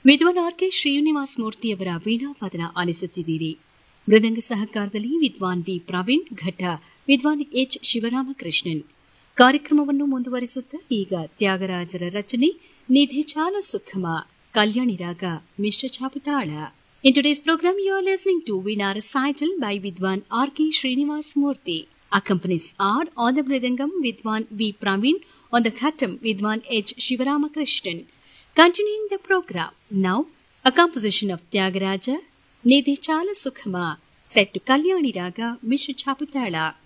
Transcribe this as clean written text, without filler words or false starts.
ವಿದ್ವಾನ್ ಆರ್.ಕೆ. ಶ್ರೀನಿವಾಸ ಮೂರ್ತಿಯವರ ವೀಣಾವಾದನ ಆಲಿಸುತ್ತಿದ್ದೀರಿ. ಮೃದಂಗ ಸಹಕಾರದಲ್ಲಿ ವಿದ್ವಾನ್ ವಿ. ಪ್ರವೀಣ್, ಘಟ ವಿದ್ವಾನ್ ಎಚ್. ಶಿವರಾಮಕೃಷ್ಣನ್. ಕಾರ್ಯಕ್ರಮವನ್ನು ಮುಂದುವರಿಸುತ್ತಾ ಈಗ ತ್ಯಾಗರಾಜರ ರಚನೆ ನಿಧಿಚಾಲ ಸುಖಮ, ಕಲ್ಯಾಣಿ ರಾಗ, ಮಿಶ್ರ ಛಾಪತಾಳ. In today's program, you are listening to Veena recital by Vidwan R.K. Srinivas Murthy. Accompanies are on the Mridangam Vidwan V. Praveen, on the Khatam Vidwan H. Shivaramakrishnan. Continuing the program, now a composition of Tyagaraja, Nidhi Chala Sukhama, set to Kalyani Raga, Mishra Chaputala.